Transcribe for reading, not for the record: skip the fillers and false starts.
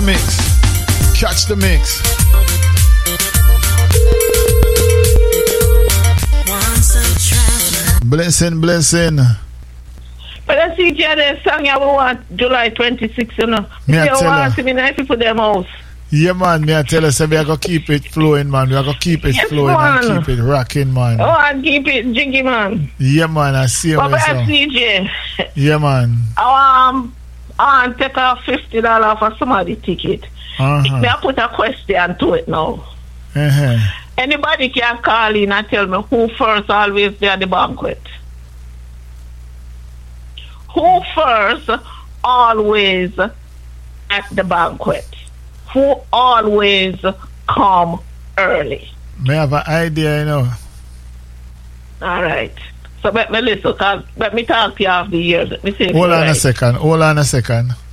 Mix. Catch the mix. Blessing, blessing. But I see the song I want July 26th, you know. Me I you tell want her. to be nice for them house. Yeah, man, me I tell us we are going to keep it flowing, man. We are going to keep it Yes, flowing man. and keep it rocking, man. Oh, and keep it jiggy, man. Yeah, man, I see But what I you CJ, Yeah, man. I want to take a $50 for somebody ticket. Uh-huh. May I put a question to it now? Uh-huh. Anybody can call in and tell me who first always there at the banquet? Who first always at the banquet? Who always come early? May have an idea, you know. All right. So let me listen, cause let me talk to you after the years. Let me say Hold on a second.